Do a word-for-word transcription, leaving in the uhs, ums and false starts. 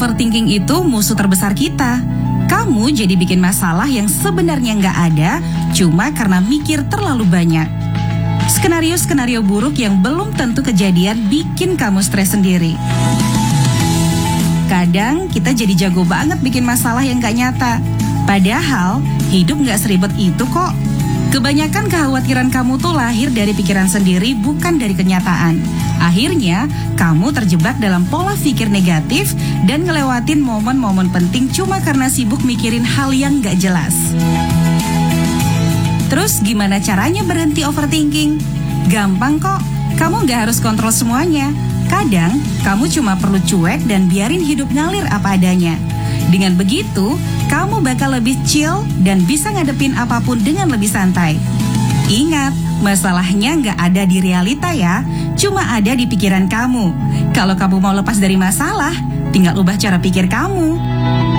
Overthinking itu musuh terbesar kita. Kamu jadi bikin masalah yang sebenarnya nggak ada, cuma karena mikir terlalu banyak. Skenario-skenario buruk yang belum tentu kejadian bikin kamu stres sendiri. Kadang kita jadi jago banget bikin masalah yang nggak nyata. Padahal hidup nggak seribet itu kok. Kebanyakan kekhawatiran kamu tuh lahir dari pikiran sendiri, bukan dari kenyataan. Akhirnya, kamu terjebak dalam pola pikir negatif dan ngelewatin momen-momen penting cuma karena sibuk mikirin hal yang gak jelas. Terus gimana caranya berhenti overthinking? Gampang kok, kamu gak harus kontrol semuanya. Kadang, kamu cuma perlu cuek dan biarin hidup ngalir apa adanya. Dengan begitu, kamu bakal lebih chill dan bisa ngadepin apapun dengan lebih santai. Ingat, masalahnya nggak ada di realita ya, cuma ada di pikiran kamu. Kalau kamu mau lepas dari masalah, tinggal ubah cara pikir kamu.